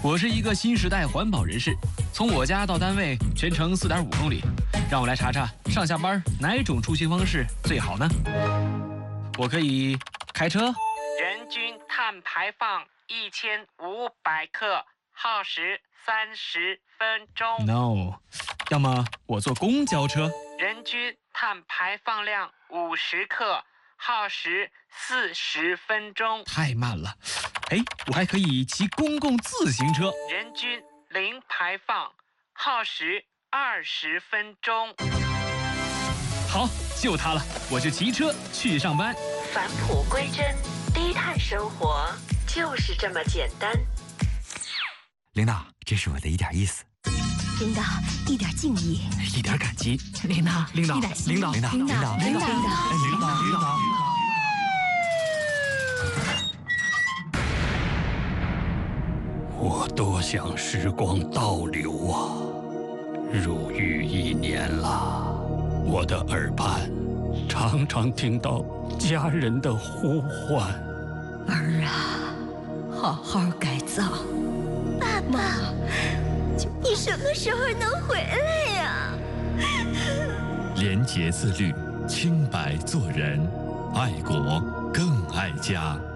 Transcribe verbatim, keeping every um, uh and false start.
我是一个新时代环保人士，从我家到单位全程四点五公里，让我来查查上下班哪种出行方式最好呢？我可以开车， 人均碳排放一千五百克，耗时三十分钟。 No， 要么我坐公交车， 人均碳排放量五十克，耗时四十分钟。 太慢了。哎，我还可以骑公共自行车， 人均零排放，耗时二十分钟。 好，就它了，我就骑车去上班。 返璞归真，低碳生活就是这么简单。 领导，这是我的一点意思。 领导，一点敬意， 一点感激。 领导， 领导， 一点心意领导， 领导， 领导， 领导， 领导， 领导，领导，领导。 我多想时光倒流啊！入狱一年了，我的耳畔常常听到家人的呼唤。 儿啊，好好改造。爸爸，你什么时候能回来呀？ 廉洁自律，清白做人，爱国更爱家。